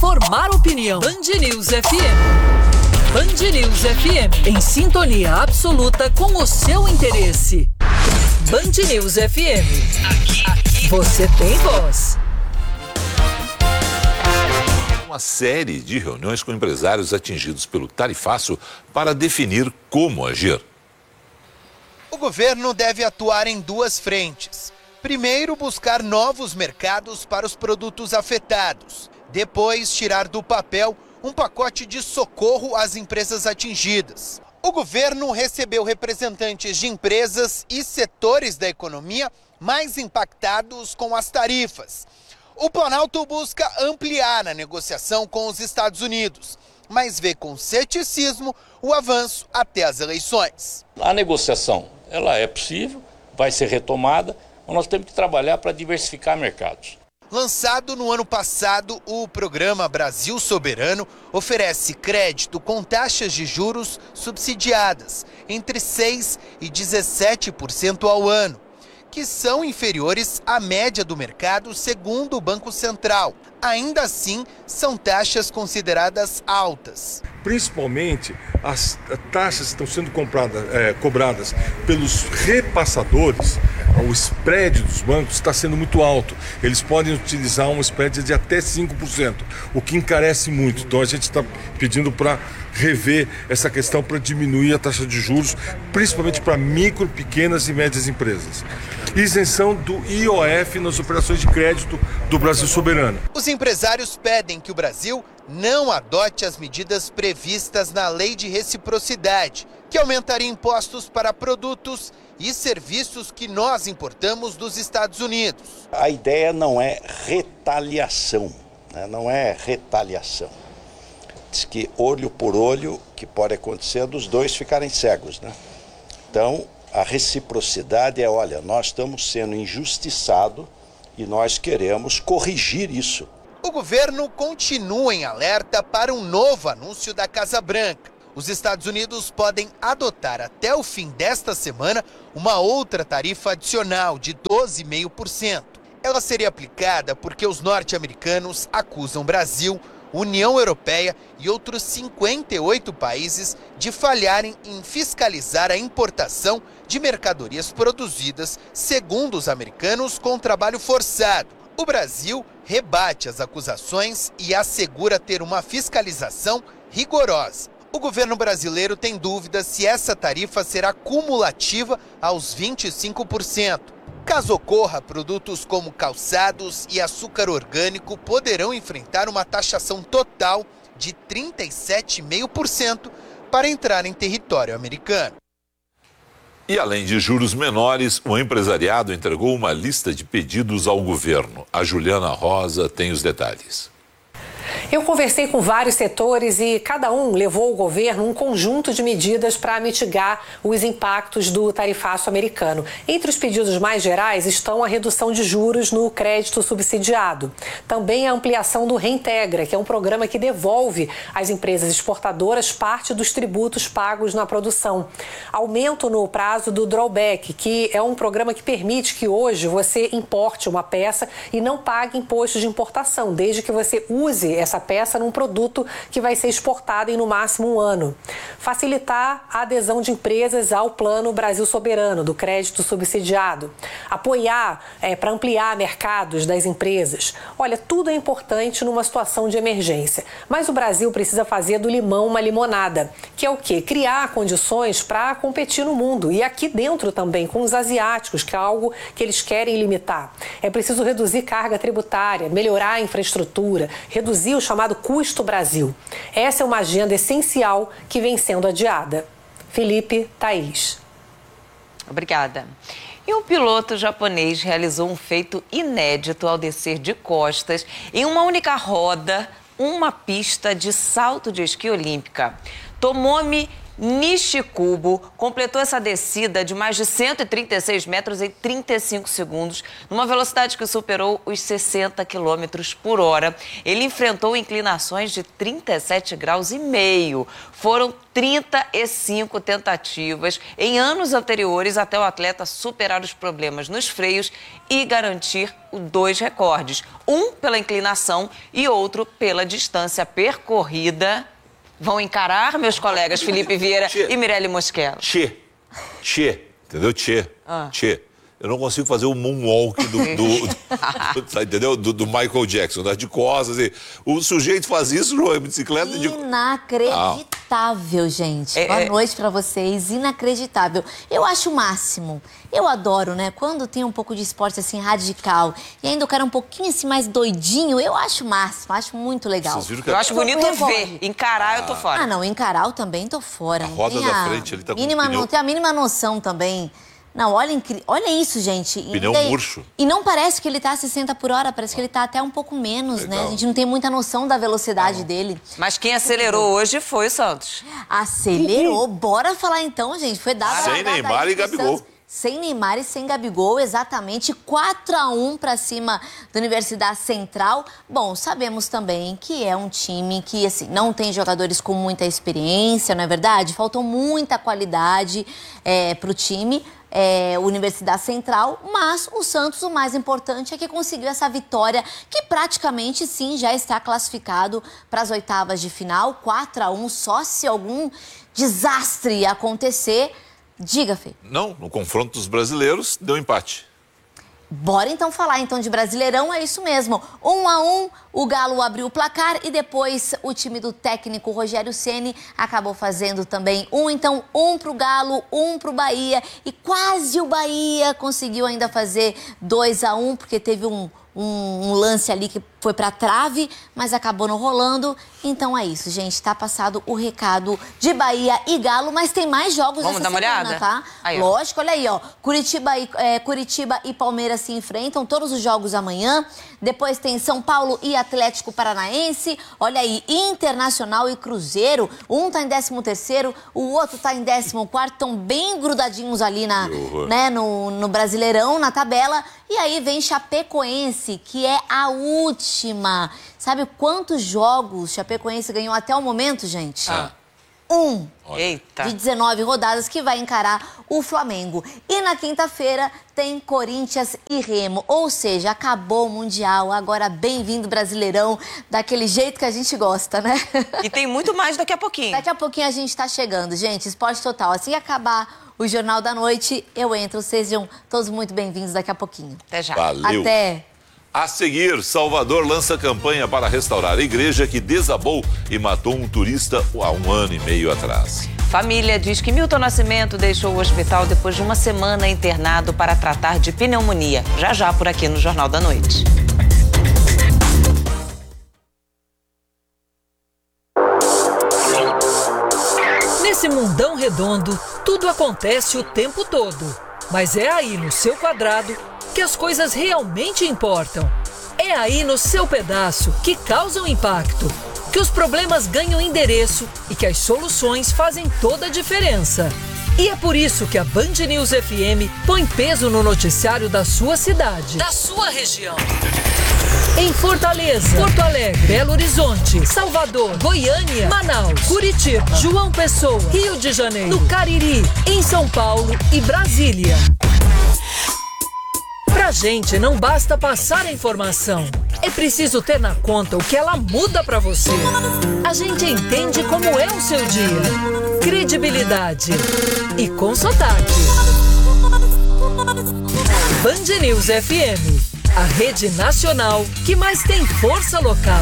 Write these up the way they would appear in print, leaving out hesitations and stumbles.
formar opinião. Band News FM. Band News FM, em sintonia absoluta com o seu interesse. Band News FM. Aqui você tem voz. Uma série de reuniões com empresários atingidos pelo tarifaço para definir como agir. O governo deve atuar em duas frentes. Primeiro, buscar novos mercados para os produtos afetados. Depois, tirar do papel um pacote de socorro às empresas atingidas. O governo recebeu representantes de empresas e setores da economia mais impactados com as tarifas. O Planalto busca ampliar a negociação com os Estados Unidos, mas vê com ceticismo o avanço até as eleições. A negociação, ela é possível, vai ser retomada, mas nós temos que trabalhar para diversificar mercados. Lançado no ano passado, o programa Brasil Soberano oferece crédito com taxas de juros subsidiadas entre 6% e 17% ao ano, que são inferiores à média do mercado, segundo o Banco Central. Ainda assim, são taxas consideradas altas. Principalmente, as taxas estão sendo cobradas pelos repassadores. O spread dos bancos está sendo muito alto. Eles podem utilizar um spread de até 5%, o que encarece muito. Então a gente está pedindo para rever essa questão para diminuir a taxa de juros, principalmente para micro, pequenas e médias empresas. Isenção do IOF nas operações de crédito do Brasil Soberano. Os empresários pedem que o Brasil não adote as medidas previstas na Lei de Reciprocidade, que aumentaria impostos para produtos e serviços que nós importamos dos Estados Unidos. A ideia não é retaliação, né? Não é retaliação. Diz que olho por olho, que pode acontecer dos dois ficarem cegos, né? Então, a reciprocidade é, olha, nós estamos sendo injustiçados e nós queremos corrigir isso. O governo continua em alerta para um novo anúncio da Casa Branca. Os Estados Unidos podem adotar até o fim desta semana uma outra tarifa adicional de 12,5%. Ela seria aplicada porque os norte-americanos acusam Brasil, União Europeia e outros 58 países de falharem em fiscalizar a importação de mercadorias produzidas, segundo os americanos, com trabalho forçado. O Brasil rebate as acusações e assegura ter uma fiscalização rigorosa. O governo brasileiro tem dúvida se essa tarifa será cumulativa aos 25%. Caso ocorra, produtos como calçados e açúcar orgânico poderão enfrentar uma taxação total de 37,5% para entrar em território americano. E além de juros menores, o empresariado entregou uma lista de pedidos ao governo. A Juliana Rosa tem os detalhes. Eu conversei com vários setores e cada um levou ao governo um conjunto de medidas para mitigar os impactos do tarifaço americano. Entre os pedidos mais gerais estão a redução de juros no crédito subsidiado. Também a ampliação do Reintegra, que é um programa que devolve às empresas exportadoras parte dos tributos pagos na produção. Aumento no prazo do drawback, que é um programa que permite que hoje você importe uma peça e não pague imposto de importação, desde que você use essa peça num produto que vai ser exportado em no máximo um ano. Facilitar a adesão de empresas ao Plano Brasil Soberano, do crédito subsidiado. Apoiar para ampliar mercados das empresas. Olha, tudo é importante numa situação de emergência. Mas o Brasil precisa fazer do limão uma limonada, que é o quê? Criar condições para competir no mundo. E aqui dentro também, com os asiáticos, que é algo que eles querem limitar. É preciso reduzir carga tributária, melhorar a infraestrutura, reduzir o chamado custo Brasil. Essa é uma agenda essencial que vem sendo adiada. Felipe, Thaís. Obrigada. E um piloto japonês realizou um feito inédito ao descer de costas em uma única roda uma pista de salto de esqui olímpica. Tomomi Nishikubo completou essa descida de mais de 136 metros em 35 segundos, numa velocidade que superou os 60 km por hora. Ele enfrentou inclinações de 37 graus e meio. Foram 35 tentativas em anos anteriores até o atleta superar os problemas nos freios e garantir 2 recordes. Um pela inclinação e outro pela distância percorrida. Vão encarar, meus colegas Felipe Vieira e Mirelle Mosquera. Entendeu? Tchê. Eu não consigo fazer o moonwalk entendeu? Do Michael Jackson, de costas. Assim. O sujeito faz isso numa bicicleta de... Inacreditável, gente. Boa noite pra vocês. Inacreditável. Eu acho o máximo. Eu adoro, né? Quando tem um pouco de esporte assim radical e ainda o cara um pouquinho assim mais doidinho, eu acho o máximo. Acho muito legal. Vocês viram que eu acho bonito ver. Encarar, eu tô fora. Não, encarar eu também tô fora. A roda da frente, ele tá com não tem a mínima noção também. Não, olha isso, gente. Pneu murcho. E não parece que ele tá a 60 por hora, parece que ele tá até um pouco menos, né? A gente não tem muita noção da velocidade dele. Mas quem acelerou hoje foi o Santos. Acelerou. Bora falar então, gente. Foi dado sem Neymar e Gabigol. Sem Neymar e sem Gabigol, exatamente 4-1 para cima da Universidade Central. Bom, sabemos também que é um time que, assim, não tem jogadores com muita experiência, não é verdade? Faltou muita qualidade para o time. Universidade Central, mas o Santos, o mais importante é que conseguiu essa vitória, que praticamente sim já está classificado para as oitavas de final, 4-1, só se algum desastre acontecer. Diga, Fê. Não, no confronto dos brasileiros deu empate. Bora então falar então de Brasileirão, é isso mesmo. 1-1, o Galo abriu o placar e depois o time do técnico Rogério Ceni acabou fazendo também então 1 pro Galo, 1 pro Bahia e quase o Bahia conseguiu ainda fazer 2-1 porque teve um lance ali que foi pra trave, mas acabou não rolando. Então é isso, gente. Tá passado o recado de Bahia e Galo, mas tem mais jogos essa semana, dar uma olhada? Tá? Aí, lógico, olha aí, ó. Curitiba e Palmeiras se enfrentam, todos os jogos amanhã. Depois tem São Paulo e Atlético Paranaense. Olha aí, Internacional e Cruzeiro. Um tá em 13º, o outro tá em 14º. Estão bem grudadinhos ali no Brasileirão, na tabela. E aí vem Chapecoense, que é a última. Sabe quantos jogos Chapecoense ganhou até o momento, gente? 1. Eita. De 19 rodadas, que vai encarar o Flamengo. E na quinta-feira tem Corinthians e Remo. Ou seja, acabou o Mundial. Agora bem-vindo Brasileirão, daquele jeito que a gente gosta, né? E tem muito mais daqui a pouquinho. Daqui a pouquinho a gente tá chegando, gente. Esporte Total. Assim que acabar o Jornal da Noite, eu entro. Sejam todos muito bem-vindos daqui a pouquinho. Até já. Valeu. Até. A seguir, Salvador lança campanha para restaurar a igreja que desabou e matou um turista há 1 ano e meio atrás. Família diz que Milton Nascimento deixou o hospital depois de uma semana internado para tratar de pneumonia. Já já por aqui no Jornal da Noite. Nesse mundão redondo, tudo acontece o tempo todo. Mas é aí no seu quadrado que as coisas realmente importam. É aí no seu pedaço que causam impacto, que os problemas ganham endereço e que as soluções fazem toda a diferença. E é por isso que a Band News FM põe peso no noticiário da sua cidade, da sua região. Em Fortaleza, Porto Alegre, Belo Horizonte, Salvador, Goiânia, Manaus, Curitiba, João Pessoa, Rio de Janeiro, no Cariri, em São Paulo e Brasília. Pra gente não basta passar a informação, é preciso ter na conta o que ela muda pra você. A gente entende como é o seu dia, credibilidade e com sotaque. Band News FM, a rede nacional que mais tem força local.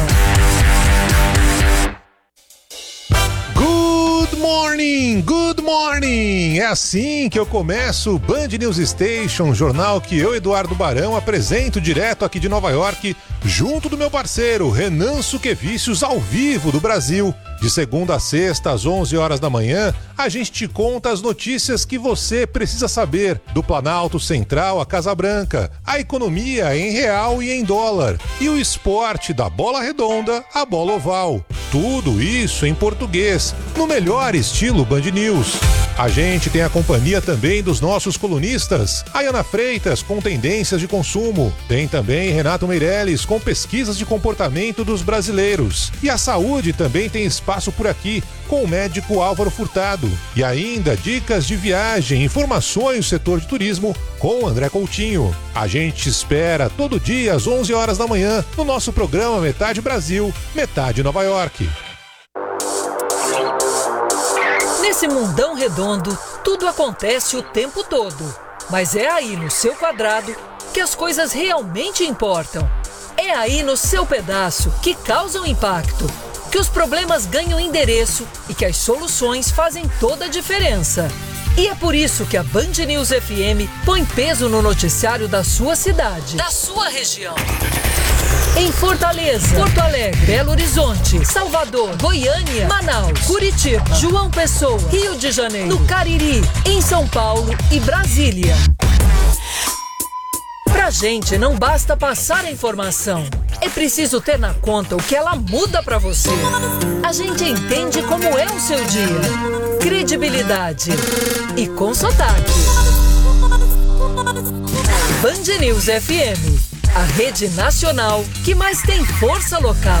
Good morning! É assim que eu começo o Band News Station, jornal que eu, Eduardo Barão, apresento direto aqui de Nova York, junto do meu parceiro Renan Suquevicius, ao vivo do Brasil. De segunda a sexta, às 11 horas da manhã, a gente te conta as notícias que você precisa saber do Planalto Central à Casa Branca, a economia em real e em dólar, e o esporte da bola redonda à bola oval. Tudo isso em português, no melhor estilo Band News. A gente tem a companhia também dos nossos colunistas. Ayana Freitas, com tendências de consumo. Tem também Renato Meirelles, com pesquisas de comportamento dos brasileiros. E a saúde também tem espaço por aqui, com o médico Álvaro Furtado. E ainda dicas de viagem, informações do setor de turismo, com André Coutinho. A gente espera todo dia às 11 horas da manhã, no nosso programa Metade Brasil, Metade Nova York. Nesse mundão redondo, tudo acontece o tempo todo. Mas é aí no seu quadrado que as coisas realmente importam. É aí no seu pedaço que causam impacto, que os problemas ganham endereço e que as soluções fazem toda a diferença. E é por isso que a Band News FM põe peso no noticiário da sua cidade, da sua região. Em Fortaleza, Porto Alegre, Belo Horizonte, Salvador, Goiânia, Manaus, Curitiba, João Pessoa, Rio de Janeiro, no Cariri, em São Paulo e Brasília. Pra gente não basta passar a informação, é preciso ter na conta o que ela muda pra você. A gente entende como é o seu dia. Credibilidade e com sotaque. Band News FM. A rede nacional que mais tem força local.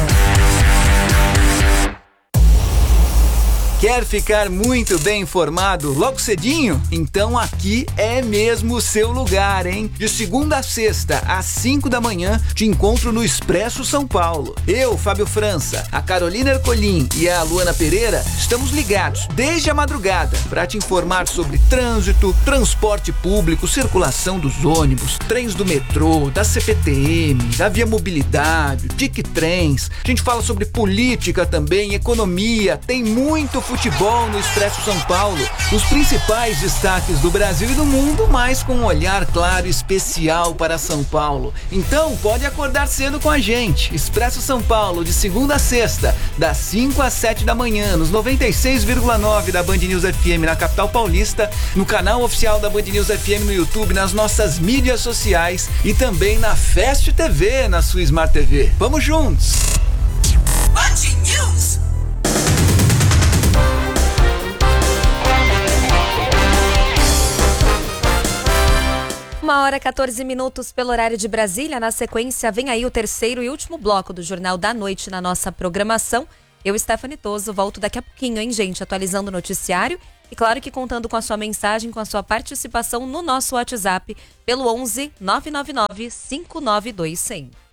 Quer ficar muito bem informado logo cedinho? Então aqui é mesmo o seu lugar, hein? De segunda a sexta, às 5 da manhã, te encontro no Expresso São Paulo. Eu, Fábio França, a Carolina Ercolim e a Luana Pereira estamos ligados desde a madrugada para te informar sobre trânsito, transporte público, circulação dos ônibus, trens do metrô, da CPTM, da Via Mobilidade, Dic-Trens. A gente fala sobre política também, economia, tem muito futebol no Expresso São Paulo, os principais destaques do Brasil e do mundo, mas com um olhar claro e especial para São Paulo. Então pode acordar cedo com a gente. Expresso São Paulo, de segunda a sexta, das 5 às 7 da manhã, nos 96,9 da Band News FM na capital paulista, no canal oficial da Band News FM no YouTube, nas nossas mídias sociais e também na Fast TV, na sua Smart TV. Vamos juntos! Band News! 1h14 pelo horário de Brasília. Na sequência, vem aí o terceiro e último bloco do Jornal da Noite na nossa programação. Eu, Stephanie Toso, volto daqui a pouquinho, hein, gente? Atualizando o noticiário e, claro, que contando com a sua mensagem, com a sua participação no nosso WhatsApp pelo 11 999 592 100.